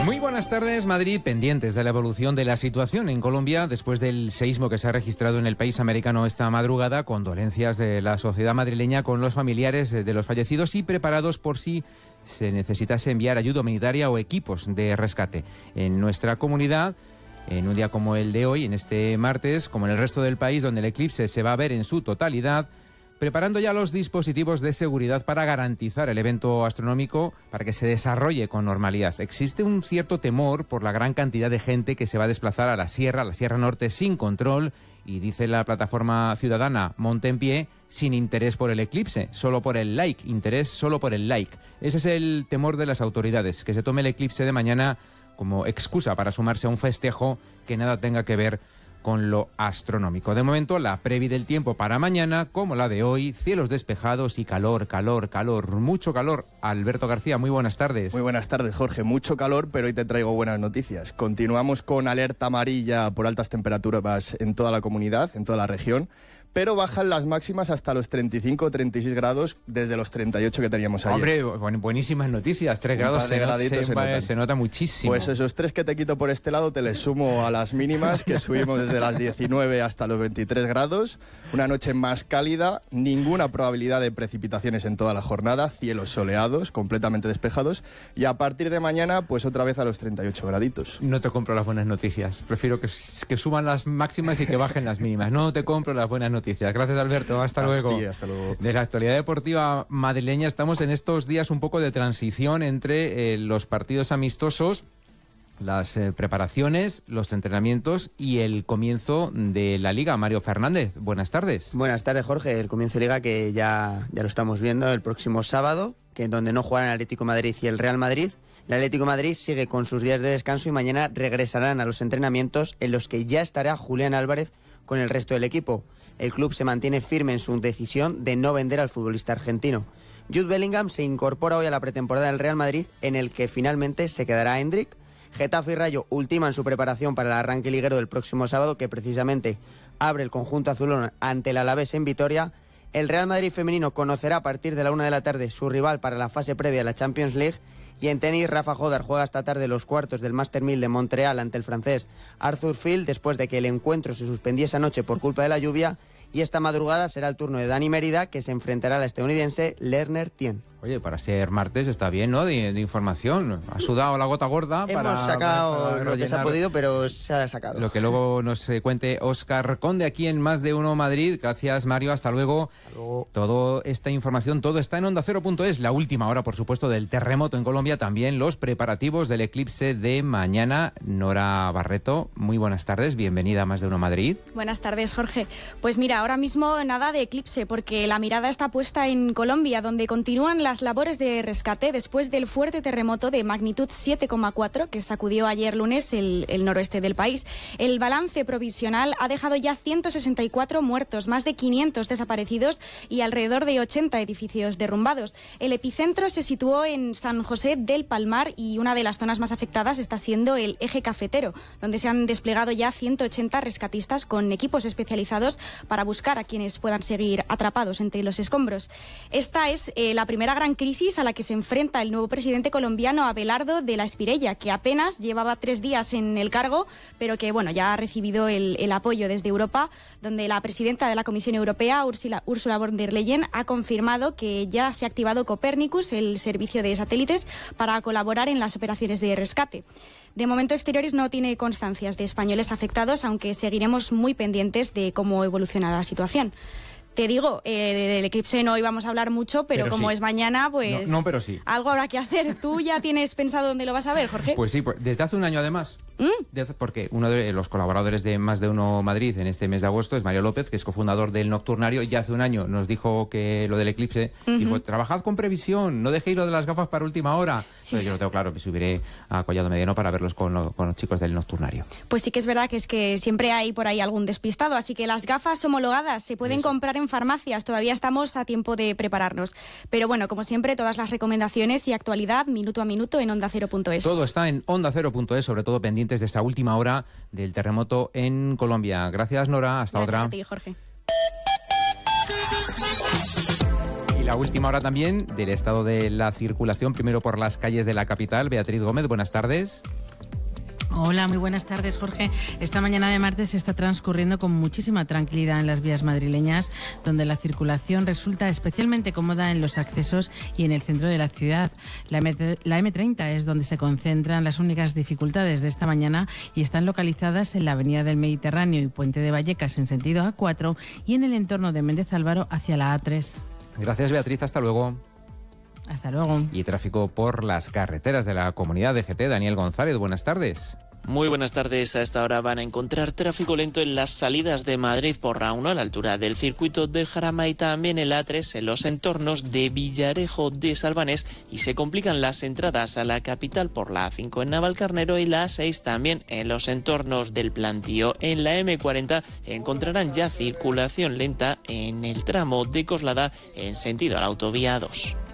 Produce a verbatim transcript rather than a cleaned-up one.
Muy buenas tardes, Madrid. Pendientes de la evolución de la situación en Colombia después del seísmo que se ha registrado en el país americano esta madrugada. Condolencias de la sociedad madrileña con los familiares de los fallecidos y preparados por si se necesitase enviar ayuda humanitaria o equipos de rescate. En nuestra comunidad, en un día como el de hoy, en este martes, como en el resto del país, donde el eclipse se va a ver en su totalidad, preparando ya los dispositivos de seguridad para garantizar el evento astronómico, para que se desarrolle con normalidad. Existe un cierto temor por la gran cantidad de gente que se va a desplazar a la sierra, a la Sierra Norte, sin control, y dice la plataforma ciudadana Monte en Pie, sin interés por el eclipse, solo por el like, interés solo por el like. Ese es el temor de las autoridades, que se tome el eclipse de mañana como excusa para sumarse a un festejo que nada tenga que ver con lo astronómico. De momento, la previ del tiempo para mañana, como la de hoy, cielos despejados y calor, calor, calor, mucho calor. Alberto García, muy buenas tardes. Muy buenas tardes, Jorge. Mucho calor, pero hoy te traigo buenas noticias. Continuamos con alerta amarilla por altas temperaturas en toda la comunidad, en toda la región, pero bajan las máximas hasta los treinta y cinco o treinta y seis grados desde los treinta y ocho que teníamos ayer. Hombre, buenísimas noticias, tres grados se, se, se, se, se nota muchísimo. Pues esos tres que te quito por este lado te les sumo a las mínimas, que subimos desde las diecinueve hasta los veintitrés grados, una noche más cálida, ninguna probabilidad de precipitaciones en toda la jornada, cielos soleados, completamente despejados, y a partir de mañana, pues otra vez a los treinta y ocho graditos. No te compro las buenas noticias, prefiero que, que suban las máximas y que bajen las mínimas, no te compro las buenas noticias. Gracias, Alberto. Hasta luego. Sí, hasta luego. De la actualidad deportiva madrileña, estamos en estos días un poco de transición entre eh, los partidos amistosos, las eh, preparaciones, los entrenamientos y el comienzo de la Liga. Mario Fernández, buenas tardes. Buenas tardes, Jorge. El comienzo de Liga que ya, ya lo estamos viendo el próximo sábado, que en donde no jugarán el Atlético de Madrid y el Real Madrid. El Atlético de Madrid sigue con sus días de descanso y mañana regresarán a los entrenamientos en los que ya estará Julián Álvarez con el resto del equipo. El club se mantiene firme en su decisión de no vender al futbolista argentino. Jude Bellingham se incorpora hoy a la pretemporada del Real Madrid, en el que finalmente se quedará Hendrik. Getafe y Rayo ultiman su preparación para el arranque liguero del próximo sábado, que precisamente abre el conjunto azulón ante el Alavés en Vitoria. El Real Madrid femenino conocerá a partir de la una de la tarde su rival para la fase previa a la Champions League. Y en tenis, Rafa Jodar juega esta tarde los cuartos del Master mil de Montreal ante el francés Arthur Field, después de que el encuentro se suspendiese anoche por culpa de la lluvia. Y esta madrugada será el turno de Dani Mérida, que se enfrentará al estadounidense Lerner Tien. Oye, para ser martes está bien, ¿no? De, de información. Ha sudado la gota gorda. Hemos para, sacado para, para lo que se ha podido, pero se ha sacado. Lo que luego nos eh, cuente Óscar Conde aquí en Más de Uno Madrid. Gracias, Mario. Hasta luego. Hasta luego. Toda esta información, todo está en onda cero punto es. La última hora, por supuesto, del terremoto en Colombia. También los preparativos del eclipse de mañana. Nora Barreto, muy buenas tardes. Bienvenida a Más de Uno Madrid. Buenas tardes, Jorge. Pues mira, ahora mismo nada de eclipse, porque la mirada está puesta en Colombia, donde continúan las labores de rescate después del fuerte terremoto de magnitud siete coma cuatro que sacudió ayer lunes el, el noroeste del país. El balance provisional ha dejado ya ciento sesenta y cuatro muertos, más de quinientos desaparecidos y alrededor de ochenta edificios derrumbados. El epicentro se situó en San José del Palmar y una de las zonas más afectadas está siendo el eje cafetero, donde se han desplegado ya ciento ochenta rescatistas con equipos especializados para buscar a quienes puedan seguir atrapados entre los escombros. Esta es eh, la primera gran crisis a la que se enfrenta el nuevo presidente colombiano Abelardo de la Espriella, que apenas llevaba tres días en el cargo, pero que bueno, ya ha recibido el, el apoyo desde Europa, donde la presidenta de la Comisión Europea, Ursula, Ursula von der Leyen, ha confirmado que ya se ha activado Copernicus, el servicio de satélites, para colaborar en las operaciones de rescate. De momento, Exteriores no tiene constancias de españoles afectados, aunque seguiremos muy pendientes de cómo evoluciona la situación. Te digo, eh, del eclipse no íbamos a hablar mucho, pero, pero como sí. Es mañana, pues no, no, pero sí. Algo habrá que hacer. ¿Tú ya tienes pensado dónde lo vas a ver, Jorge? Pues sí, pues desde hace un año además. ¿Mm? Desde, porque uno de los colaboradores de Más de Uno Madrid en este mes de agosto es Mario López, que es cofundador del Nocturnario, y ya hace un año nos dijo que lo del eclipse, uh-huh. dijo, trabajad con previsión, no dejéis lo de las gafas para última hora. Sí. Pero yo lo tengo claro, que subiré a Collado Mediano para verlos con, lo, con los chicos del Nocturnario. Pues sí que es verdad que es que siempre hay por ahí algún despistado, así que las gafas homologadas se pueden Eso. comprar en farmacias, todavía estamos a tiempo de prepararnos. Pero bueno, como siempre, todas las recomendaciones y actualidad minuto a minuto en onda cero punto es. Todo está en onda cero punto es, sobre todo pendientes de esta última hora del terremoto en Colombia. Gracias, Nora. Hasta Gracias otra. A ti, Jorge. la última hora también del estado de la circulación, primero por las calles de la capital. Beatriz Gómez, buenas tardes. Hola, muy buenas tardes, Jorge. Esta mañana de martes está transcurriendo con muchísima tranquilidad en las vías madrileñas, donde la circulación resulta especialmente cómoda en los accesos y en el centro de la ciudad. La M, la M treinta es donde se concentran las únicas dificultades de esta mañana y están localizadas en la Avenida del Mediterráneo y Puente de Vallecas en sentido A cuatro y en el entorno de Méndez Álvaro hacia la A tres. Gracias, Beatriz. Hasta luego. Hasta luego. Y tráfico por las carreteras de la comunidad de G T. Daniel González, buenas tardes. Muy buenas tardes. A esta hora van a encontrar tráfico lento en las salidas de Madrid por A uno a la altura del circuito del Jarama y también el A tres en los entornos de Villarejo de Salvanés, y se complican las entradas a la capital por la A cinco en Navalcarnero y la A seis también en los entornos del Plantío. En la M cuarenta encontrarán ya circulación lenta en el tramo de Coslada en sentido a la autovía dos.